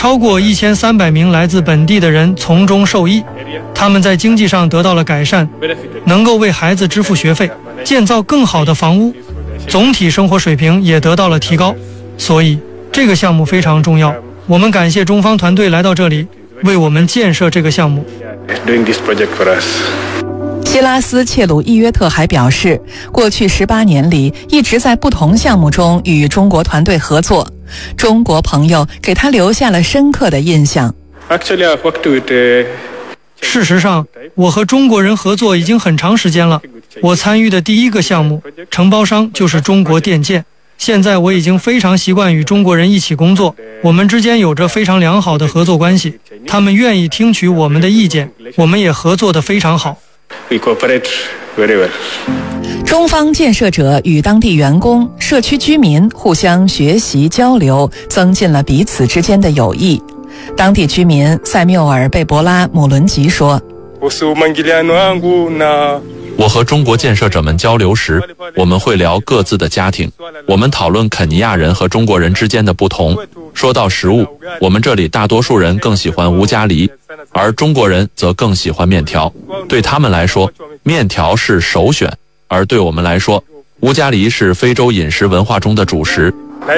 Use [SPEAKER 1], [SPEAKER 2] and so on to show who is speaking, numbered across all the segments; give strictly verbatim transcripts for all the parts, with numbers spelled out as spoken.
[SPEAKER 1] 超过一千三百名来自本地的人从中受益，他们在经济上得到了改善，能够为孩子支付学费，建造更好的房屋，总体生活水平也得到了提高。所以这个项目非常重要，我们感谢中方团队来到这里，为我们建设这个项目。
[SPEAKER 2] 希拉斯切鲁伊约特还表示，过去十八年里一直在不同项目中与中国团队合作，中国朋友给他留下了深刻的印象。
[SPEAKER 1] 事实上，我和中国人合作已经很长时间了。我参与的第一个项目承包商就是中国电建，现在我已经非常习惯与中国人一起工作，我们之间有着非常良好的合作关系，他们愿意听取我们的意见，我们也合作得非常好。
[SPEAKER 3] We cooperate very well.
[SPEAKER 2] 中方建设者与当地员工、社区居民互相学习交流，增进了彼此之间的友谊。当地居民塞缪尔·贝博拉·姆伦吉说：“
[SPEAKER 4] 我和中国建设者们交流时，我们会聊各自的家庭，我们讨论肯尼亚人和中国人之间的不同。说到食物，我们这里大多数人更喜欢无加梨，而中国人则更喜欢面条。对他们来说，面条是首选，而对我们来说，无加梨是非洲饮食文化中的主食。”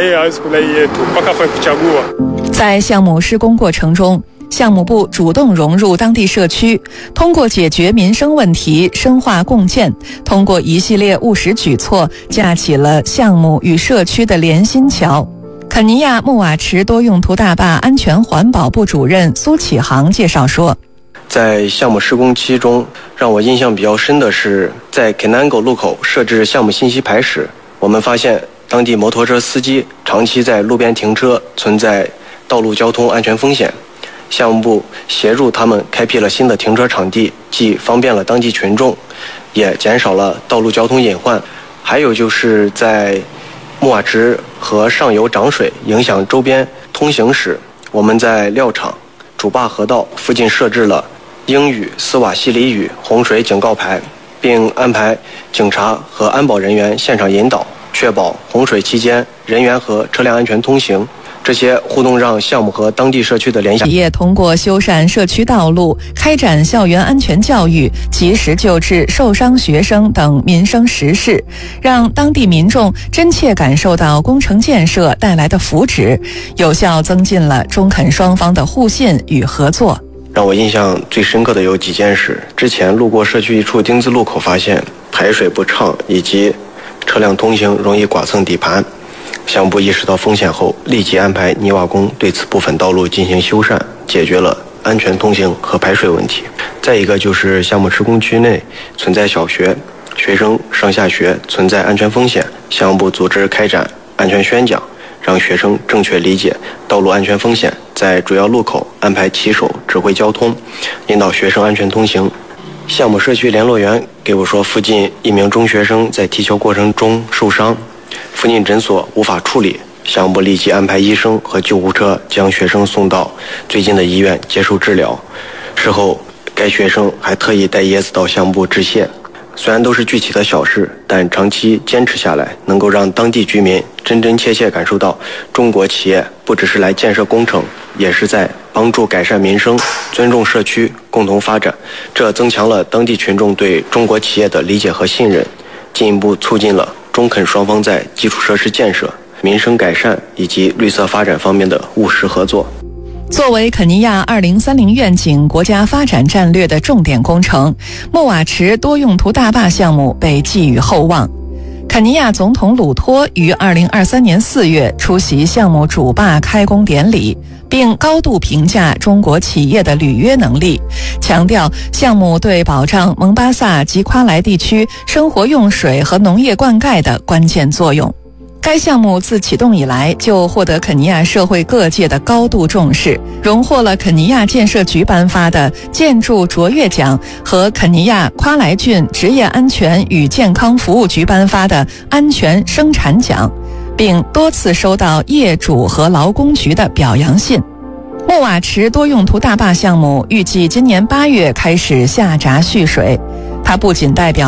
[SPEAKER 2] 在项目施工过程中，项目部主动融入当地社区，通过解决民生问题深化共建，通过一系列务实举措架起了项目与社区的连心桥。肯尼亚穆瓦池多用途大坝安全环保部主任苏启航介绍说，
[SPEAKER 5] 在项目施工期中，让我印象比较深的是在 Kenango 路口设置项目信息牌时，我们发现当地摩托车司机长期在路边停车，存在道路交通安全风险。项目部协助他们开辟了新的停车场地，既方便了当地群众，也减少了道路交通隐患。还有就是在穆瓦池和上游涨水影响周边通行时，我们在料场、主坝河道附近设置了英语、斯瓦西里语洪水警告牌，并安排警察和安保人员现场引导，确保洪水期间人员和车辆安全通行。这些互动让项目和当地社区的联系。
[SPEAKER 2] 企业通过修缮社区道路、开展校园安全教育、及时救治受伤学生等民生实事，让当地民众真切感受到工程建设带来的福祉，有效增进了中肯双方的互信与合作。
[SPEAKER 5] 让我印象最深刻的有几件事。之前路过社区一处丁字路口，发现排水不畅以及车辆通行容易剐蹭底盘。项目部意识到风险后，立即安排泥瓦工对此部分道路进行修缮，解决了安全通行和排水问题。再一个就是项目施工区内存在小学，学生上下学存在安全风险，项目部组织开展安全宣讲，让学生正确理解道路安全风险，在主要路口安排骑手指挥交通，引导学生安全通行。项目社区联络员给我说，附近一名中学生在踢球过程中受伤，附近诊所无法处理，项目部立即安排医生和救护车将学生送到最近的医院接受治疗。事后，该学生还特意带椰子到项目部致谢。虽然都是具体的小事，但长期坚持下来，能够让当地居民真真切切感受到，中国企业不只是来建设工程，也是在帮助改善民生、尊重社区、共同发展。这增强了当地群众对中国企业的理解和信任，进一步促进了中肯双方在基础设施建设、民生改善以及绿色发展方面的务实合作。
[SPEAKER 2] 作为肯尼亚二零三零愿景国家发展战略的重点工程，穆瓦池多用途大坝项目被寄予厚望。肯尼亚总统鲁托于二零二三年四月出席项目主坝开工典礼，并高度评价中国企业的履约能力，强调项目对保障蒙巴萨及夸莱地区生活用水和农业灌溉的关键作用。该项目自启动以来就获得肯尼亚社会各界的高度重视，荣获了肯尼亚建设局颁发的建筑卓越奖和肯尼亚夸莱郡职业安全与健康服务局颁发的安全生产奖，并多次收到业主和劳工局的表扬信。穆瓦池多用途大坝项目预计今年八月开始下闸蓄水，它不仅代表